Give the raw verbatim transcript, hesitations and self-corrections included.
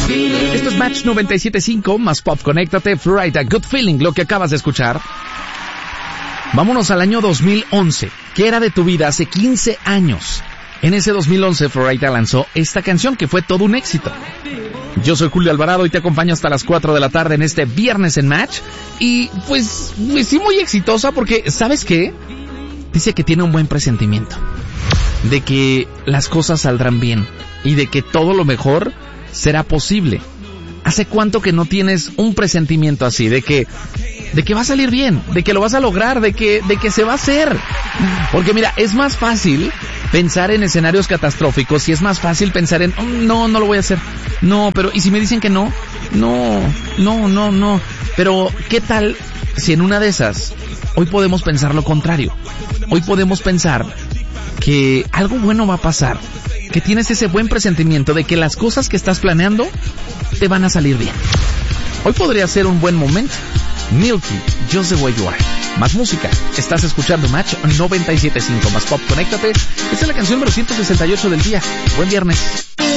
Esto es Match noventa y siete punto cinco, más pop, conéctate, Florida, Good Feeling, lo que acabas de escuchar. Vámonos al año dos mil once. ¿Qué era de tu vida hace quince años? En ese dos mil once, Florida lanzó esta canción que fue todo un éxito. Yo soy Julio Alvarado y te acompaño hasta las cuatro de la tarde en este viernes en Match. Y pues, pues sí, muy exitosa porque, ¿sabes qué? Dice que tiene un buen presentimiento de que las cosas saldrán bien y de que todo lo mejor será posible. ¿Hace cuánto que no tienes un presentimiento así de que de que va a salir bien, de que lo vas a lograr, de que de que se va a hacer? Porque mira, es más fácil pensar en escenarios catastróficos y es más fácil pensar en oh, no, no lo voy a hacer. No, pero ¿y si me dicen que no? No, no, no, no. Pero ¿qué tal si en una de esas hoy podemos pensar lo contrario? Hoy podemos pensar que algo bueno va a pasar, que tienes ese buen presentimiento de que las cosas que estás planeando te van a salir bien. Hoy podría ser un buen momento. Milky, Just the Way You Are. Más música. Estás escuchando Match noventa y siete punto cinco, más pop, conéctate. Esta es la canción número ciento sesenta y ocho del día. Buen viernes.